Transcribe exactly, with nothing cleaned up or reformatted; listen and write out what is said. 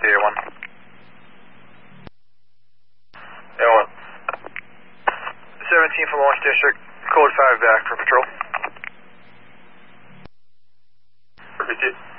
Air one. Air one. seventeen for launch district, code five back for patrol. Repeat.